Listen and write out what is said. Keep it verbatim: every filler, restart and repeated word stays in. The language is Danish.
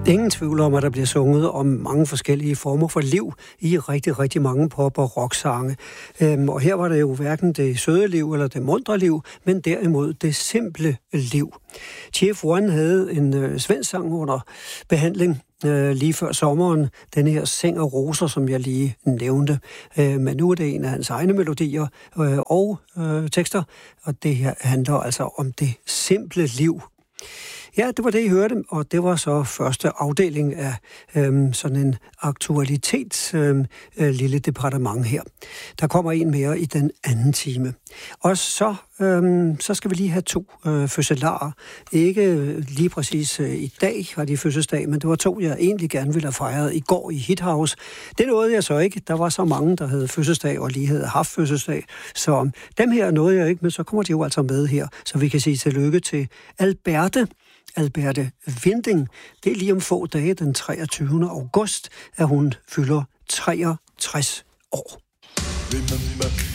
Ingen tvivl om, at der bliver sunget om mange forskellige former for liv i rigtig, rigtig mange pop- og rocksange. Øhm, og her var det jo hverken det søde liv eller det muntre liv, men derimod det simple liv. Chief One havde en øh, svensk sang under behandling øh, lige før sommeren. Den her Seng og Roser, som jeg lige nævnte. Øh, men nu er det en af hans egne melodier øh, og øh, tekster, og det her handler altså om det simple liv. Ja, det var det, I hørte, og det var så første afdeling af øhm, sådan en aktualitets øhm, øh, lille departement her. Der kommer en mere i den anden time. Og så, øhm, så skal vi lige have to øh, fødselarer. Ikke lige præcis øh, i dag har de fødselsdag, men det var to, jeg egentlig gerne ville have fejret i går i Hit House. Det nåede jeg så ikke. Der var så mange, der havde fødselsdag og lige havde haft fødselsdag. Så dem her nåede jeg ikke, men så kommer de jo altså med her, så vi kan sige tillykke til Alberte. Alberte Winding. Det er lige om få dage, den treogtyvende august, at hun fylder treogtres år. Remember